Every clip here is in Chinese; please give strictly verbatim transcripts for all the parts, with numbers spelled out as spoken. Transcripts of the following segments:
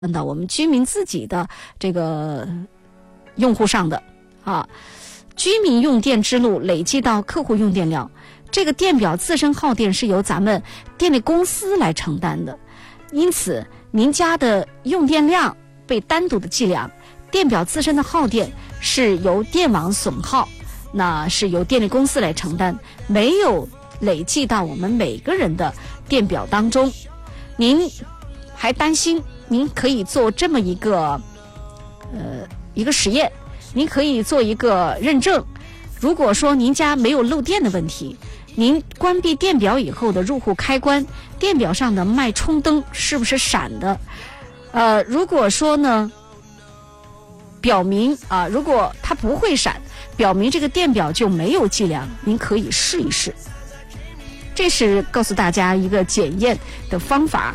到我们居民自己的这个用户上的啊，居民用电之路累计到客户用电量，这个电表自身耗电是由咱们电力公司来承担的，因此您家的用电量被单独的计量，电表自身的耗电是由电网损耗，那是由电力公司来承担，没有累计到我们每个人的电表当中。您还担心，您可以做这么一个呃一个实验，您可以做一个认证。如果说您家没有漏电的问题，您关闭电表以后的入户开关，电表上的脉冲灯是不是闪的？呃，如果说呢，表明啊，如果它不会闪，表明这个电表就没有计量，您可以试一试。这是告诉大家一个检验的方法。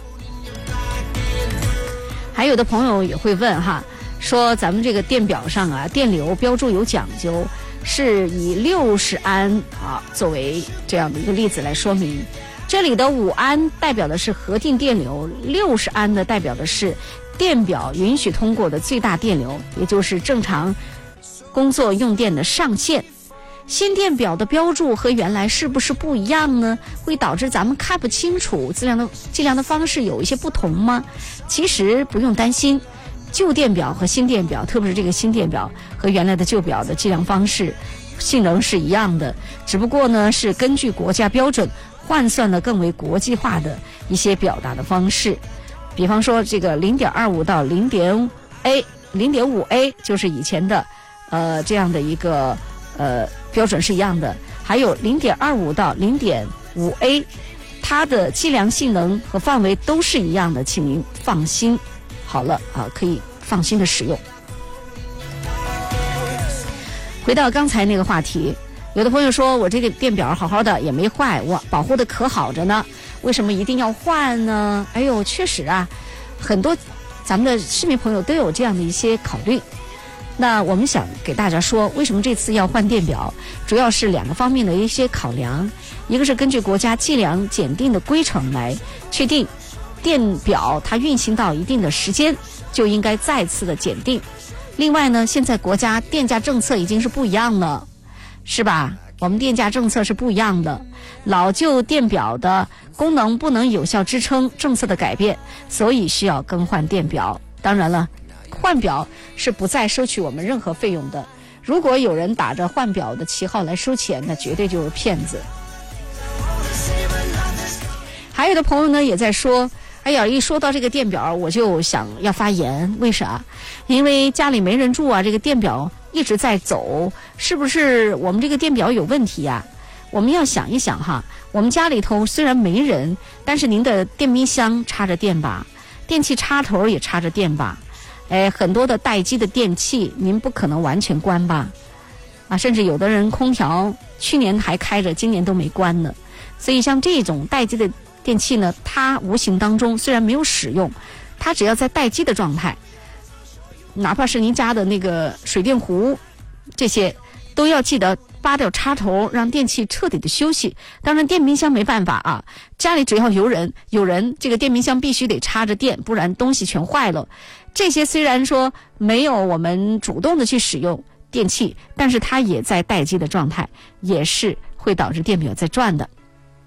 还有的朋友也会问哈，说咱们这个电表上啊，电流标注有讲究，是以六十安啊作为这样的一个例子来说明。这里的五安代表的是核定电流，六十安的代表的是电表允许通过的最大电流，也就是正常工作用电的上限。新电表的标注和原来是不是不一样呢？会导致咱们看不清楚计量的计量的方式有一些不同吗？其实不用担心，旧电表和新电表，特别是这个新电表和原来的旧表的计量方式性能是一样的，只不过呢是根据国家标准换算了更为国际化的一些表达的方式。比方说这个 零点二五 到 零点 A 零点五 A 就是以前的呃这样的一个呃标准是一样的，还有 零点二五 到 零点五 A 它的计量性能和范围都是一样的，请您放心好了啊，可以放心的使用。回到刚才那个话题，有的朋友说我这个电表好好的也没坏，我保护的可好着呢，为什么一定要换呢？哎呦，确实啊，很多咱们的市民朋友都有这样的一些考虑。那我们想给大家说，为什么这次要换电表，主要是两个方面的一些考量。一个是根据国家计量检定的规程来确定电表它运行到一定的时间就应该再次的检定。另外呢，现在国家电价政策已经是不一样了，是吧？我们电价政策是不一样的，老旧电表的功能不能有效支撑政策的改变，所以需要更换电表。当然了，换表是不再收取我们任何费用的，如果有人打着换表的旗号来收钱，那绝对就是骗子。还有的朋友呢也在说，哎呀，一说到这个电表我就想要发言，为啥？因为家里没人住啊，这个电表一直在走，是不是我们这个电表有问题呀？我们要想一想哈，我们家里头虽然没人，但是您的电冰箱插着电吧，电器插头也插着电吧，哎，很多的待机的电器您不可能完全关吧，啊，甚至有的人空调去年还开着，今年都没关呢。所以像这种待机的电器呢，它无形当中虽然没有使用，它只要在待机的状态，哪怕是您家的那个水电壶，这些都要记得拔掉插头，让电器彻底的休息。当然电冰箱没办法啊，家里只要有人有人这个电冰箱必须得插着电，不然东西全坏了。这些虽然说没有我们主动的去使用电器，但是它也在待机的状态，也是会导致电表在转的。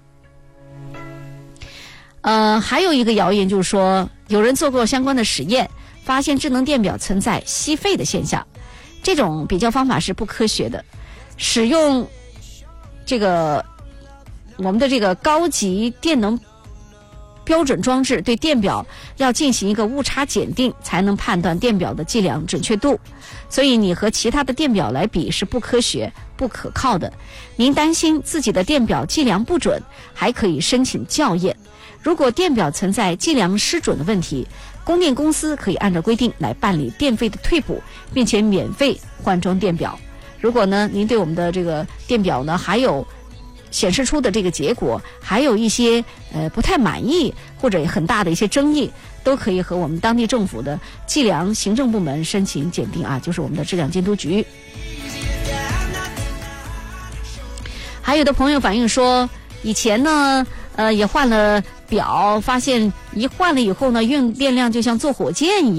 呃，还有一个谣言就是说，有人做过相关的实验，发现智能电表存在吸废的现象，这种比较方法是不科学的。使用这个我们的这个高级电能标准装置对电表要进行一个误差检定，才能判断电表的计量准确度，所以你和其他的电表来比是不科学不可靠的。您担心自己的电表计量不准，还可以申请校验。如果电表存在计量失准的问题，供电公司可以按照规定来办理电费的退补，并且免费换装电表。如果呢您对我们的这个电表呢还有显示出的这个结果还有一些呃不太满意，或者很大的一些争议，都可以和我们当地政府的计量行政部门申请检定啊，就是我们的质量监督局。还有的朋友反映说，以前呢呃也换了表发现一换了以后呢，用电量就像坐火箭一样。